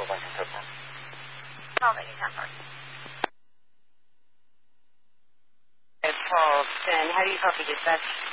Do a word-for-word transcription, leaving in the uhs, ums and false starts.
Affordable Lincoln Copeland. Call Lady Temple. It's Paul Finn. How do you copy dispatch?